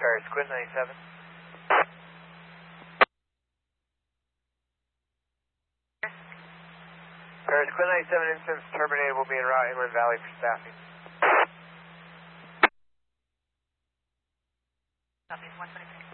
Paris, Quinn 97. Paris, Quinn 97, instance terminated. Will be en route Inland Valley for staffing. Copy, 123.